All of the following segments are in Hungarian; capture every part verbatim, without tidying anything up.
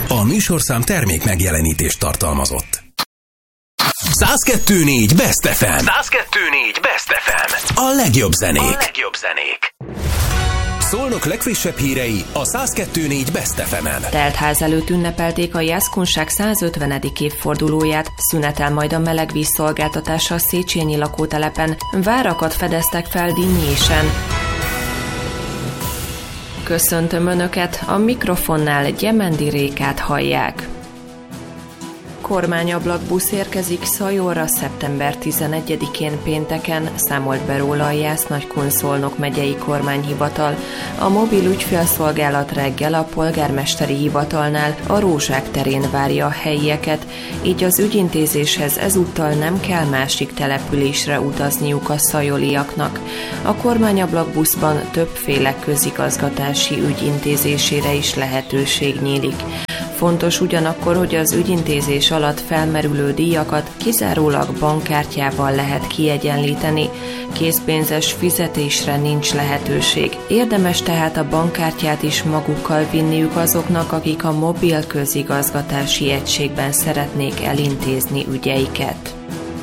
A műsorszám termék megjelenítést tartalmazott. száz kettő négy Best ef em. száz kettő négy Best ef em. A legjobb zenék. A legjobb zenék. Szolnok legfrissebb hírei a száz kettő négy Best ef emen. Teltház előtt ünnepelték a jászkunság százötvenedik évfordulóját, szünetel majd a melegvízszolgáltatása a Széchenyi lakótelepen, várakat fedeztek fel Dinnyésen. Köszöntöm Önöket, a mikrofonnál Gyemendi Rékát hallják. Kormányablakbusz érkezik Szajorra szeptember tizenegyedikén pénteken, számolt be róla a Jász-Nagykun-Szolnok megyei kormányhivatal. A mobil ügyfélszolgálat reggel a polgármesteri hivatalnál, a Rózsák terén várja a helyieket, így az ügyintézéshez ezúttal nem kell másik településre utazniuk a szajoliaknak. A kormányablakbuszban többféle közigazgatási ügy intézésére is lehetőség nyílik. Fontos ugyanakkor, hogy az ügyintézés alatt felmerülő díjakat kizárólag bankkártyával lehet kiegyenlíteni, készpénzes fizetésre nincs lehetőség. Érdemes tehát a bankkártyát is magukkal vinniük azoknak, akik a mobil közigazgatási egységben szeretnék elintézni ügyeiket.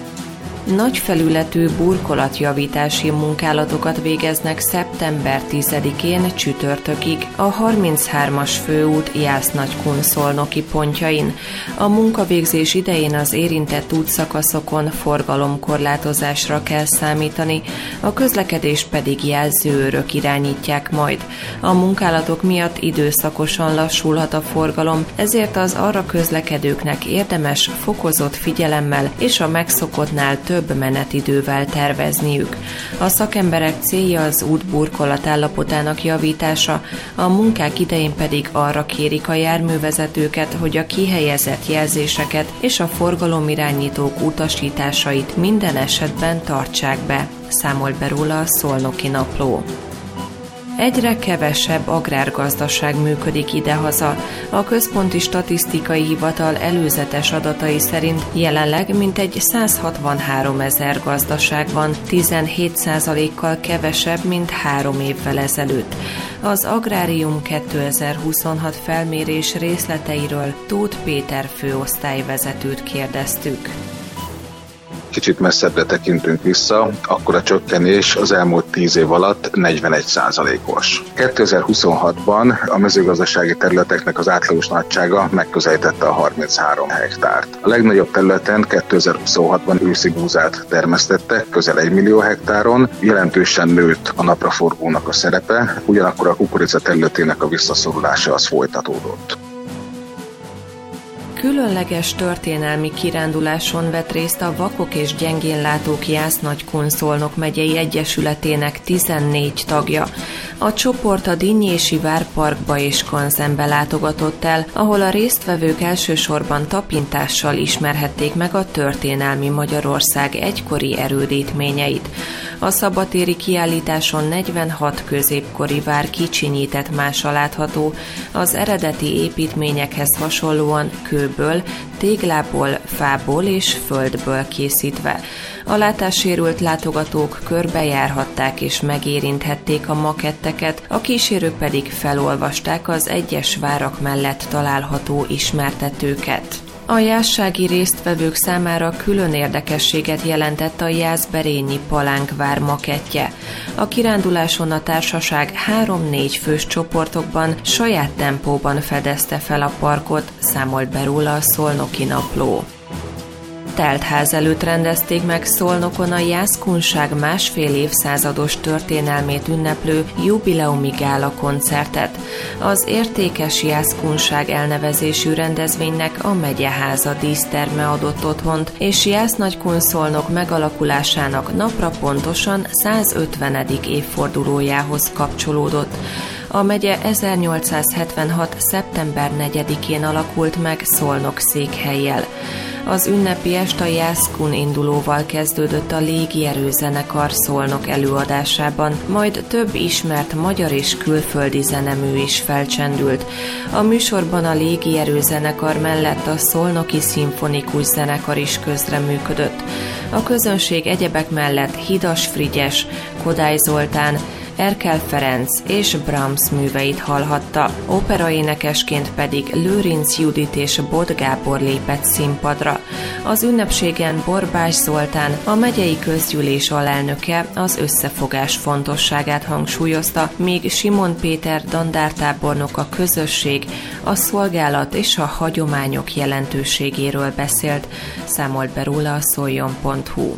Nagy felületű burkolatjavítási munkálatokat végeznek szeptember tizedikén csütörtökig a harminchármas főút Jász-Nagykun-Szolnoki pontjain. A munkavégzés idején az érintett útszakaszokon forgalomkorlátozásra kell számítani, a közlekedés pedig jelzőőrök irányítják majd. A munkálatok miatt időszakosan lassulhat a forgalom, ezért az arra közlekedőknek érdemes fokozott figyelemmel és a megszokottnál több több menetidővel tervezniük. A szakemberek célja az útburkolat állapotának javítása, a munkák idején pedig arra kérik a járművezetőket, hogy a kihelyezett jelzéseket és a forgalomirányítók utasításait minden esetben tartsák be, számolt be róla a Szolnoki Napló. Egyre kevesebb agrárgazdaság működik idehaza. A Központi Statisztikai Hivatal előzetes adatai szerint jelenleg mintegy százhatvanhárom ezer gazdaság van, tizenhét százalékkal kevesebb, mint három évvel ezelőtt. Az Agrárium kétezer-huszonhat felmérés részleteiről Tóth Péter főosztályvezetőt kérdeztük. Kicsit messzebbre tekintünk vissza, akkor a csökkenés az elmúlt tíz év alatt negyvenegy százalékos. kétezer-huszonhatban a mezőgazdasági területeknek az átlagos nagysága megközelítette a harminchárom hektárt. A legnagyobb területen kétezer-huszonhatban őszi búzát termesztettek, közel egy millió hektáron, jelentősen nőtt a napraforgónak a szerepe, ugyanakkor a kukorica területének a visszaszorulása az folytatódott. Különleges történelmi kiránduláson vett részt a Vakok és Gyengénlátók Jász-Nagykun-Szolnok megyei egyesületének tizennégy tagja. A csoport a Dinnyési Várparkba és Kanzenbe látogatott el, ahol a résztvevők elsősorban tapintással ismerhették meg a történelmi Magyarország egykori erődítményeit. A szabadtéri kiállításon negyvenhat középkori vár kicsinyített mása látható, az eredeti építményekhez hasonlóan kőből, téglából, fából és földből készítve. A látássérült látogatók körbejárhatták és megérinthették a maketteket, a kísérők pedig felolvasták az egyes várak mellett található ismertetőket. A jászsági résztvevők számára külön érdekességet jelentett a Jász-Berényi Palánkvár makettje. A kiránduláson a társaság három-négy fős csoportokban saját tempóban fedezte fel a parkot, számolt be róla a Szolnoki Napló. Teltház előtt rendezték meg Szolnokon a jászkunság másfél évszázados történelmét ünneplő jubileumi gála koncertet. Az Értékes Jászkunság elnevezésű rendezvénynek a megyeháza díszterme adott otthont, és Jász-Nagykun-Szolnok megalakulásának napra pontosan százötvenedik évfordulójához kapcsolódott. A megye ezernyolcszázhetvenhat. szeptember negyedikén alakult meg Szolnok székhellyel. Az ünnepi est a Jászkun indulóval kezdődött a légierőzenekar Szolnok előadásában, majd több ismert magyar és külföldi zenemű is felcsendült. A műsorban a légierőzenekar mellett a Szolnoki Szimfonikus Zenekar is közreműködött. A közönség egyebek mellett Hidas Frigyes, Kodály Zoltán, Erkel Ferenc és Brahms műveit hallhatta. Operaénekesként pedig Lőrinc Judit és Bot Gábor lépett színpadra. Az ünnepségen Borbás Zoltán, a megyei közgyűlés alelnöke az összefogás fontosságát hangsúlyozta, míg Simon Péter dandártábornok a közösség, a szolgálat és a hagyományok jelentőségéről beszélt, számolt be róla a szoljon pont hu.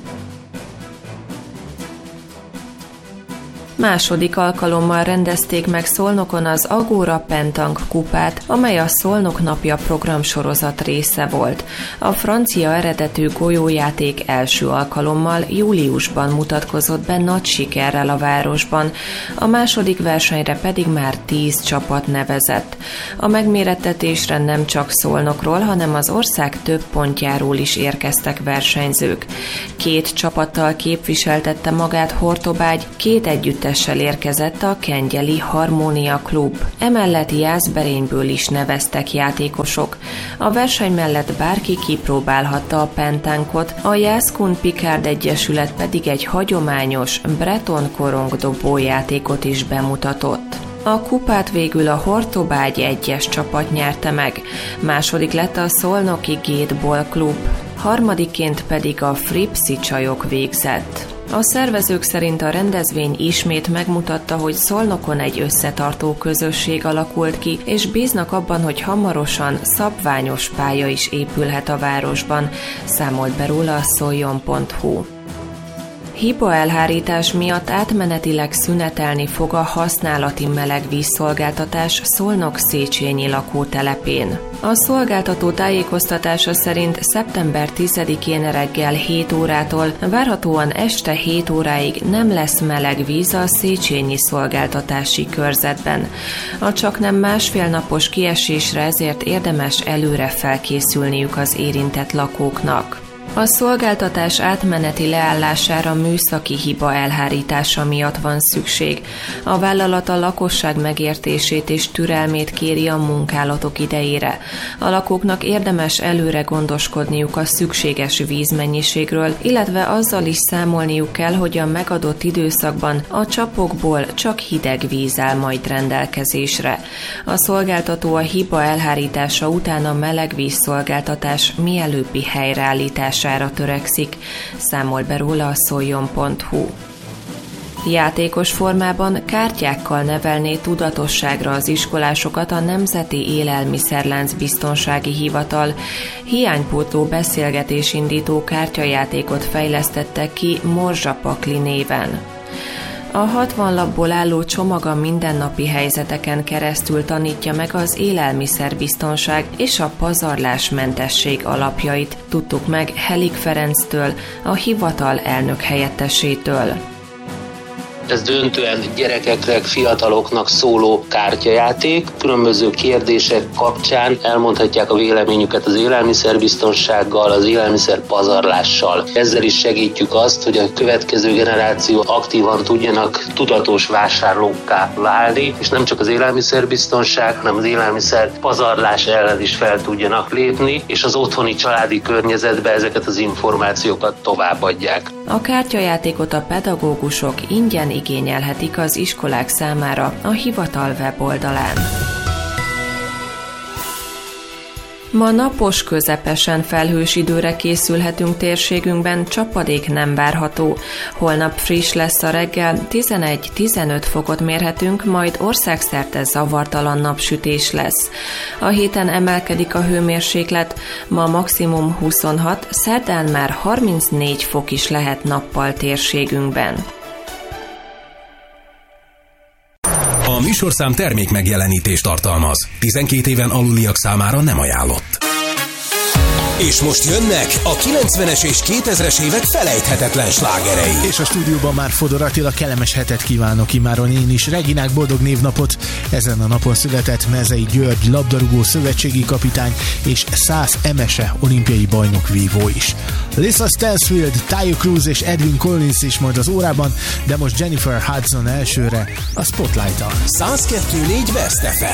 Második alkalommal rendezték meg Szolnokon az Agora Pentang kupát, amely a Szolnok napja programsorozat része volt. A francia eredetű golyójáték első alkalommal júliusban mutatkozott be nagy sikerrel a városban, a második versenyre pedig már tíz csapat nevezett. A megmérettetésre nem csak Szolnokról, hanem az ország több pontjáról is érkeztek versenyzők. Két csapattal képviseltette magát Hortobágy, két együttes érkezett a Kengyeli Harmónia Klub. Emellett Jászberényből is neveztek játékosok. A verseny mellett bárki kipróbálhatta a pentánkot, a Jászkun Picard Egyesület pedig egy hagyományos breton korongdobó játékot is bemutatott. A kupát végül a Hortobágy egyes csapat nyerte meg, második lett a Szolnoki Gateball Klub, harmadikként pedig a Fripszi csajok végzett. A szervezők szerint a rendezvény ismét megmutatta, hogy Szolnokon egy összetartó közösség alakult ki, és bíznak abban, hogy hamarosan szabványos pálya is épülhet a városban, számolt be róla a szoljon pont hu. Hibaelhárítás miatt átmenetileg szünetelni fog a használati melegvízszolgáltatás Szolnok-Széchenyi lakótelepén. A szolgáltató tájékoztatása szerint szeptember tizedikén reggel hét órától várhatóan este hét óráig nem lesz meleg víz a Széchenyi szolgáltatási körzetben. A csaknem másfél napos kiesésre ezért érdemes előre felkészülniük az érintett lakóknak. A szolgáltatás átmeneti leállására műszaki hiba elhárítása miatt van szükség. A vállalat a lakosság megértését és türelmét kéri a munkálatok idejére. A lakóknak érdemes előre gondoskodniuk a szükséges vízmennyiségről, illetve azzal is számolniuk kell, hogy a megadott időszakban a csapokból csak hideg víz áll majd rendelkezésre. A szolgáltató a hiba elhárítása után a melegvízszolgáltatás mielőbbi helyreállítására törekszik, számol be róla a szoljon pont hu. Játékos formában kártyákkal nevelné tudatosságra az iskolásokat a Nemzeti Élelmiszerlánc Biztonsági Hivatal. Hiánypótló beszélgetésindító kártyajátékot fejlesztettek ki Morzsapakli néven. A hatvan lapból álló csomag a mindennapi helyzeteken keresztül tanítja meg az élelmiszerbiztonság és a pazarlásmentesség alapjait, tudtuk meg Helik Ferenctől, a hivatal elnök helyettesétől. Ez döntően gyerekeknek, fiataloknak szóló kártyajáték. Különböző kérdések kapcsán elmondhatják a véleményüket az élelmiszerbiztonsággal, az élelmiszer pazarlással. Ezzel is segítjük azt, hogy a következő generáció aktívan tudjanak tudatos vásárlókká válni, és nem csak az élelmiszerbiztonság, hanem az élelmiszer pazarlás ellen is fel tudjanak lépni, és az otthoni családi környezetbe ezeket az információkat továbbadják. A kártyajátékot a pedagógusok ingyen igényelhetik az iskolák számára a hivatal weboldalán. Ma napos, közepesen felhős időre készülhetünk térségünkben, csapadék nem várható. Holnap friss lesz a reggel, tizenegy-tizenöt fokot mérhetünk, majd országszerte zavartalan napsütés lesz. A héten emelkedik a hőmérséklet, ma maximum huszonhat, szerdán már harmincnégy fok is lehet nappal térségünkben. A műsorszám termék megjelenítést tartalmaz. tizenkét éven aluliak számára nem ajánlott. És most jönnek a kilencvenes és kétezres évek felejthetetlen slágerei. És a stúdióban már Fodor Attila, kellemes hetet kívánok imáron én is. Reginák boldog névnapot. Ezen a napon született Mezei György labdarúgó szövetségi kapitány és száz emese olimpiai bajnok vívó is. Lisa Stansfield, Tayo Cruz és Edwin Collins is majd az órában, de most Jennifer Hudson elsőre a Spotlight-tal. száz kettő négy Best ef em.